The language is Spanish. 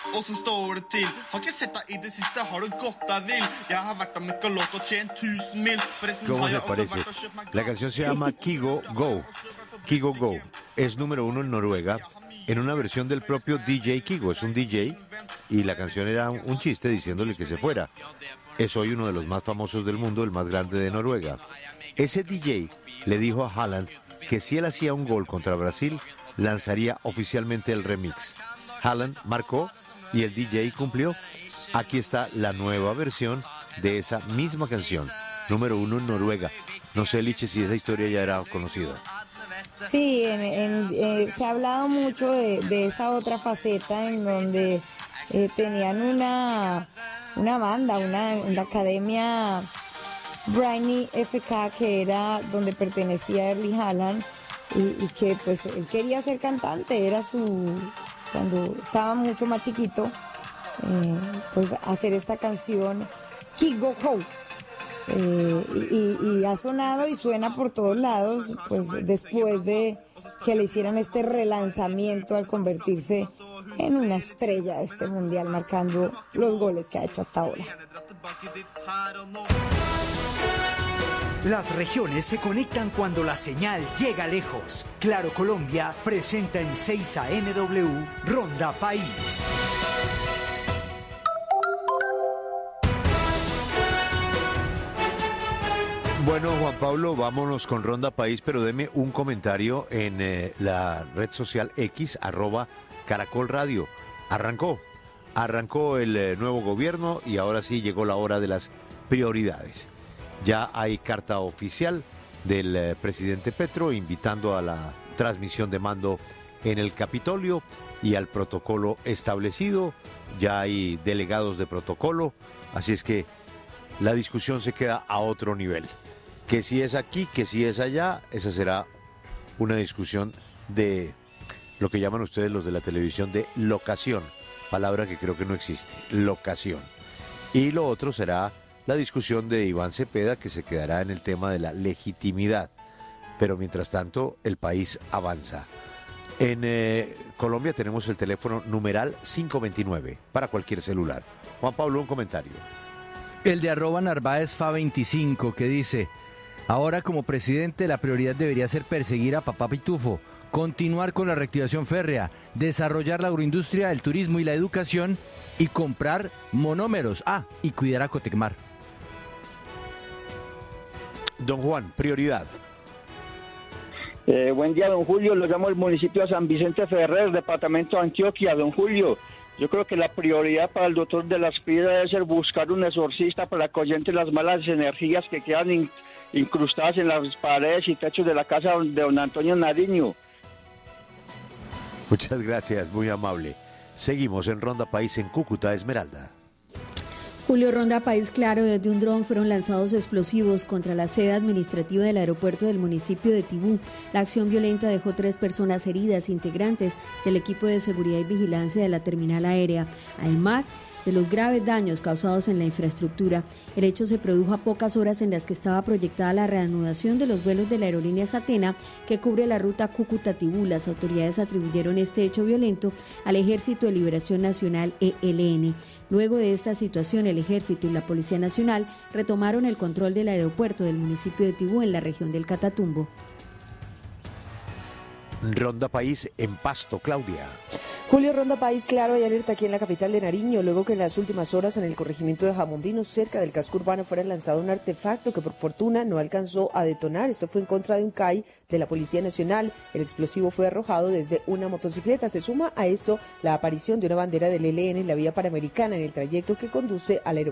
Og så står det til. Har ikke sett deg i det siste, har det gått deg vill. Jeg har vært og møkka låt og tjent 1000 mil. ¿Cómo le parece? La canción se llama Kygo Go. Kygo Go es número 1 en Noruega en una versión del propio DJ Kygo. Es un DJ y la canción era un chiste diciéndole que se fuera. Es hoy uno de los más famosos del mundo, el más grande de Noruega. Ese DJ le dijo a Haaland que si él hacía un gol contra Brasil, lanzaría oficialmente el remix. Haaland marcó y el DJ cumplió. Aquí está la nueva versión de esa misma canción, número 1 en Noruega. No sé, Liche, si esa historia ya era conocida. Sí, se ha hablado mucho de esa otra faceta en donde tenían una banda, la academia Briny FK, que era donde pertenecía Erling Haaland, y que pues él quería ser cantante, era cuando estaba mucho más chiquito, pues hacer esta canción Kygo Go. Y ha sonado y suena por todos lados, pues después de que le hicieran este relanzamiento al convertirse en una estrella de este mundial, marcando los goles que ha hecho hasta ahora. Las regiones se conectan cuando la señal llega lejos. Claro Colombia presenta en 6am Ronda País. Bueno, Juan Pablo, vámonos con Ronda País, pero deme un comentario en la red social X, @Caracol Radio. Arrancó el nuevo gobierno y ahora sí llegó la hora de las prioridades. Ya hay carta oficial del presidente Petro invitando a la transmisión de mando en el Capitolio y al protocolo establecido. Ya hay delegados de protocolo, así es que la discusión se queda a otro nivel. Que si es aquí, que si es allá, esa será una discusión de lo que llaman ustedes los de la televisión de locación, palabra que creo que no existe, locación. Y lo otro será la discusión de Iván Cepeda, que se quedará en el tema de la legitimidad. Pero mientras tanto, el país avanza. En Colombia tenemos el teléfono numeral 529 para cualquier celular. Juan Pablo, un comentario. El de @NarváezFa25, que dice: ahora como presidente la prioridad debería ser perseguir a Papá Pitufo, continuar con la reactivación férrea, desarrollar la agroindustria, el turismo y la educación y comprar monómeros. Y cuidar a Cotecmar. Don Juan, prioridad. Buen día, don Julio. Lo llamo del municipio de San Vicente Ferrer, departamento de Antioquia. Don Julio, yo creo que la prioridad para el doctor de las Piedras debe ser buscar un exorcista para que ahuyente las malas energías que quedan incrustadas en las paredes y techos de la casa de don Antonio Nariño. Muchas gracias, muy amable. Seguimos en Ronda País en Cúcuta, Esmeralda. Julio, Ronda País, claro, desde un dron fueron lanzados explosivos contra la sede administrativa del aeropuerto del municipio de Tibú. La acción violenta dejó 3 personas heridas, integrantes del equipo de seguridad y vigilancia de la terminal aérea. Además de los graves daños causados en la infraestructura, el hecho se produjo a pocas horas en las que estaba proyectada la reanudación de los vuelos de la aerolínea Satena, que cubre la ruta Cúcuta-Tibú. Las autoridades atribuyeron este hecho violento al Ejército de Liberación Nacional, ELN. Luego de esta situación, el Ejército y la Policía Nacional retomaron el control del aeropuerto del municipio de Tibú, en la región del Catatumbo. Ronda País en Pasto, Claudia. Julio, Ronda País, claro, hay alerta aquí en la capital de Nariño, luego que en las últimas horas en el corregimiento de Jamondino, cerca del casco urbano, fuera lanzado un artefacto que por fortuna no alcanzó a detonar. Esto fue en contra de un CAI de la Policía Nacional. El explosivo fue arrojado desde una motocicleta. Se suma a esto la aparición de una bandera del ELN en la vía Panamericana en el trayecto que conduce al aeropuerto